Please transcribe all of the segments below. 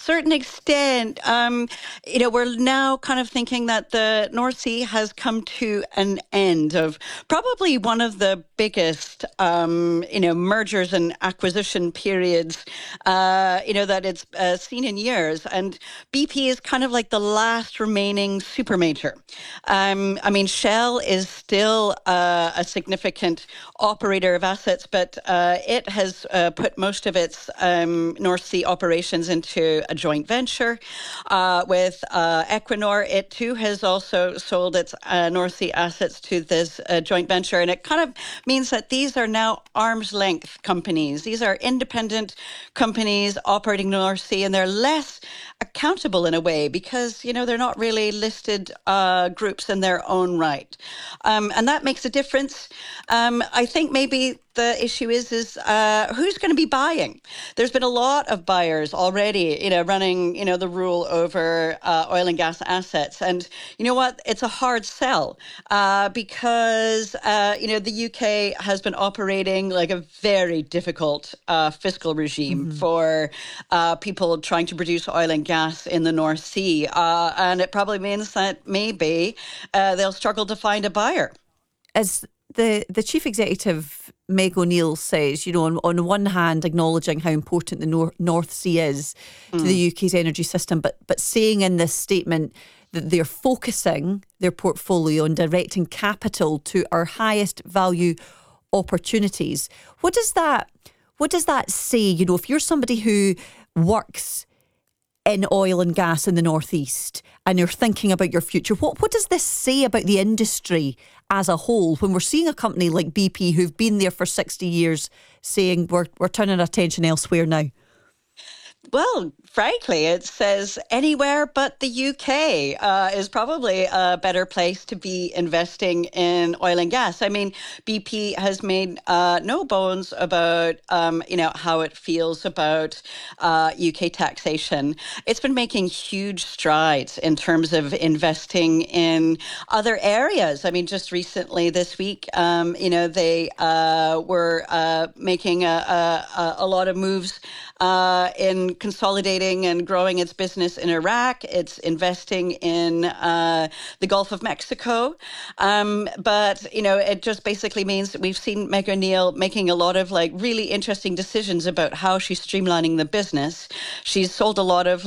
certain extent. We're now kind of thinking that the North Sea has come to an end of probably one of the biggest, mergers and acquisition periods, that it's seen in years. And BP is kind of like the last remaining super major. Shell is still a significant operator of assets, but it has put most of its North Sea operations into a joint venture with Equinor. It too has also sold its North Sea assets to this joint venture, and it kind of means that these are now arm's length companies. These are independent companies operating the North Sea, and they're less accountable in a way because, they're not really listed groups in their own right. And that makes a difference. I think maybe the issue is who's going to be buying? There's been a lot of buyers already, running, the rule over oil and gas assets. And you know what? It's a hard sell because, the UK has been operating like a very difficult fiscal regime for people trying to produce oil and gas in the North Sea. And it probably means that maybe they'll struggle to find a buyer. As the chief executive, Meg O'Neill, says, on one hand, acknowledging how important the North Sea is to the UK's energy system, but saying in this statement that they're focusing their portfolio on directing capital to our highest value opportunities. What does that say? If you're somebody who works in oil and gas in the Northeast and you're thinking about your future, what does this say about the industry as a whole when we're seeing a company like BP who've been there for 60 years saying we're turning our attention elsewhere now? Well, frankly, it says anywhere but the UK is probably a better place to be investing in oil and gas. I mean, BP has made no bones about, how it feels about UK taxation. It's been making huge strides in terms of investing in other areas. I mean, just recently this week, they were making a lot of moves in consolidating and growing its business in Iraq. It's investing in the Gulf of Mexico. But, it just basically means that we've seen Meg O'Neill making a lot of really interesting decisions about how she's streamlining the business. She's sold a lot of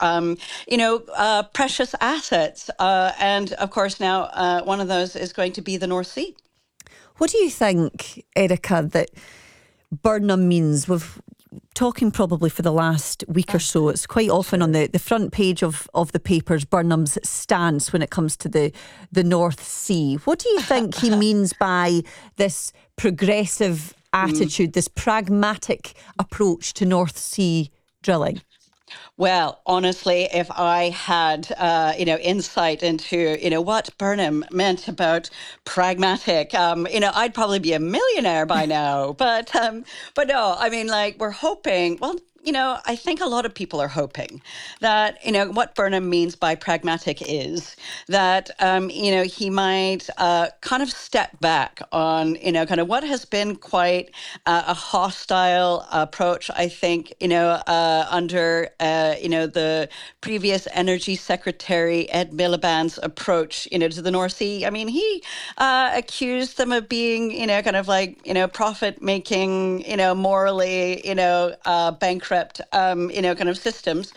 precious assets. And of course, now one of those is going to be the North Sea. What do you think, Erica, that Burnham means? We've talking probably for the last week or so. It's quite often on the front page of the papers, Burnham's stance when it comes to the North Sea. What do you think he means by this progressive attitude, this pragmatic approach to North Sea drilling? Well, honestly, if I had, insight into, what Burnham meant about pragmatic, I'd probably be a millionaire by now. But no, we're hoping, well, I think a lot of people are hoping that, what Burnham means by pragmatic is that, he might kind of step back on, kind of what has been quite a hostile approach, I think, under, the previous Energy Secretary Ed Miliband's approach, to the North Sea. I mean, he accused them of being, profit-making, morally, bankrupt, kind of systems.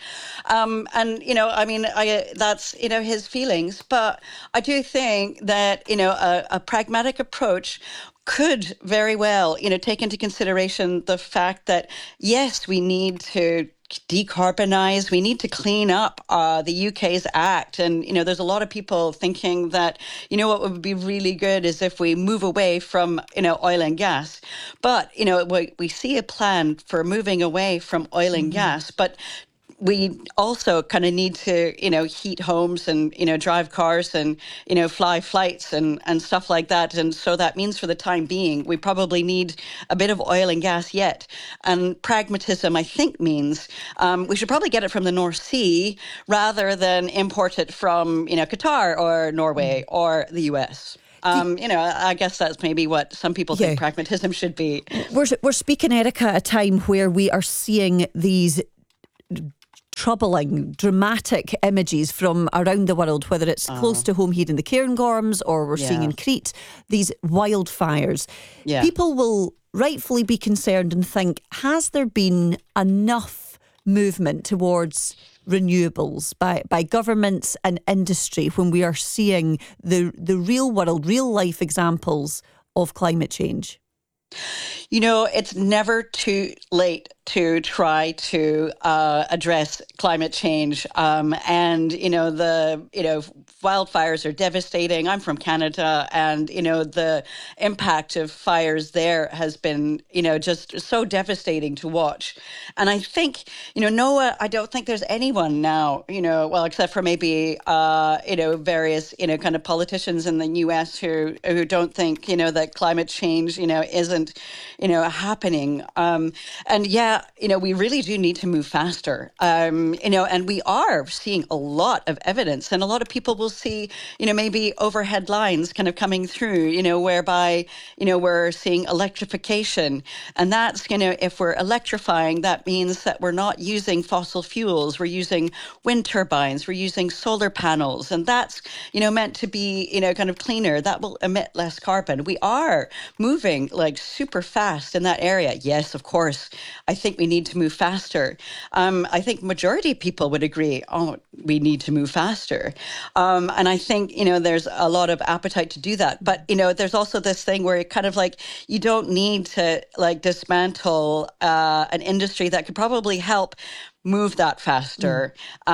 That's, his feelings. But I do think that, a pragmatic approach could very well, take into consideration the fact that, yes, we need to decarbonize. We need to clean up the UK's act. And, there's a lot of people thinking that, what would be really good is if we move away from, oil and gas. But, we see a plan for moving away from oil and gas, but we also kind of need to, heat homes and, drive cars and, fly flights and stuff like that. And so that means for the time being, we probably need a bit of oil and gas yet. And pragmatism, I think, means we should probably get it from the North Sea rather than import it from, Qatar or Norway or the US. I guess that's maybe what some people think pragmatism should be. We're speaking, Erica, at a time where we are seeing these troubling, dramatic images from around the world, whether it's close to home here in the Cairngorms or we're seeing in Crete, these wildfires. Yeah. People will rightfully be concerned and think, has there been enough movement towards renewables by governments and industry when we are seeing the real world, real life examples of climate change? You know, it's never too late to try to address climate change. And, wildfires are devastating. I'm from Canada, and, the impact of fires there has been, just so devastating to watch. And I think, Noah, I don't think there's anyone now, except for maybe, various, kind of politicians in the US who don't think, that climate change, isn't, happening. We really do need to move faster. And we are seeing a lot of evidence, and a lot of people will see, maybe overhead lines kind of coming through, whereby, we're seeing electrification. And that's, if we're electrifying, that means that we're not using fossil fuels. We're using wind turbines, we're using solar panels, and that's, meant to be, kind of cleaner. That will emit less carbon. We are moving like super fast in that area. Yes, of course. I think we need to move faster. I think majority of people would agree, we need to move faster. And I think, there's a lot of appetite to do that. But, there's also this thing where it kind of like, you don't need to like dismantle an industry that could probably help move that faster,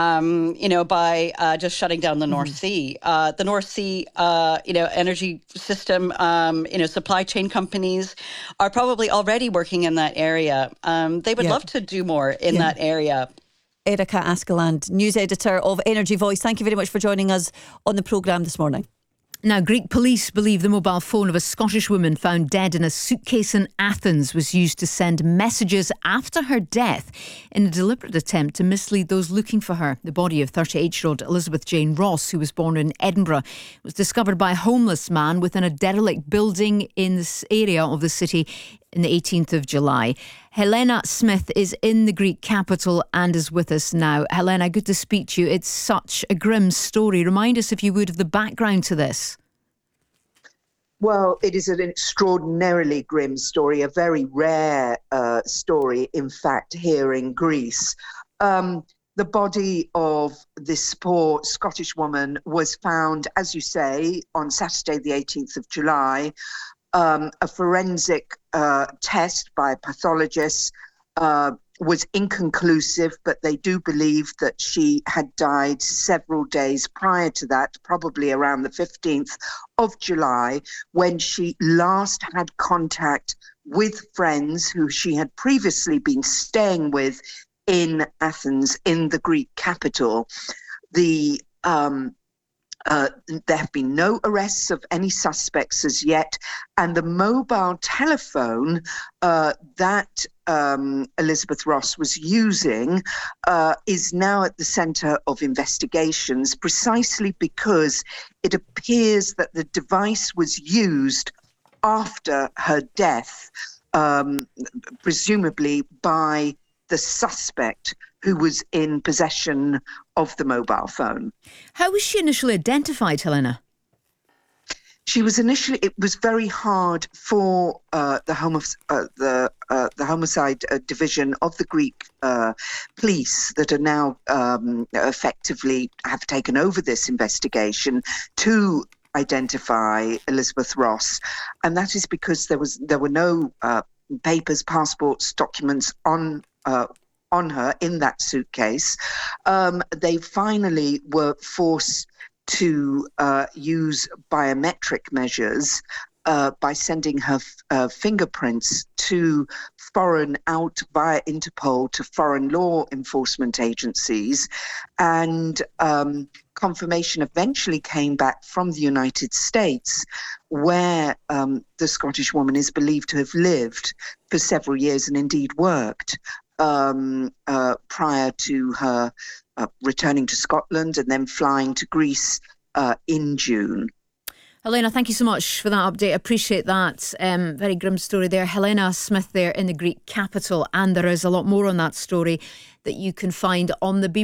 by just shutting down the North Sea. The North Sea, energy system, supply chain companies are probably already working in that area. They would love to do more in that area. Erica Askeladd, news editor of Energy Voice, thank you very much for joining us on the programme this morning. Now, Greek police believe the mobile phone of a Scottish woman found dead in a suitcase in Athens was used to send messages after her death in a deliberate attempt to mislead those looking for her. The body of 38-year-old Elizabeth Jane Ross, who was born in Edinburgh, was discovered by a homeless man within a derelict building in this area of the city in the 18th of July. Helena Smith is in the Greek capital and is with us now. Helena, good to speak to you. It's such a grim story. Remind us, if you would, of the background to this. Well, it is an extraordinarily grim story, a very rare story, in fact, here in Greece. The body of this poor Scottish woman was found, as you say, on Saturday, the 18th of July. A forensic test by pathologists was inconclusive, but they do believe that she had died several days prior to that, probably around the 15th of July, when she last had contact with friends who she had previously been staying with in Athens, in the Greek capital. There have been no arrests of any suspects as yet, and the mobile telephone that Elizabeth Ross was using is now at the centre of investigations, precisely because it appears that the device was used after her death, presumably by the suspect who was in possession of the mobile phone. How was she initially identified, Helena? She was initially. It was very hard for the homicide division of the Greek police that are now effectively have taken over this investigation to identify Elizabeth Ross, and that is because there were no papers, passports, documents on her in that suitcase. They finally were forced to use biometric measures by sending her fingerprints out via Interpol to foreign law enforcement agencies. And confirmation eventually came back from the United States, where the Scottish woman is believed to have lived for several years and indeed worked prior to her returning to Scotland and then flying to Greece in June. Helena, thank you so much for that update. I appreciate that. Very grim story there. Helena Smith there in the Greek capital. And there is a lot more on that story that you can find on the BBC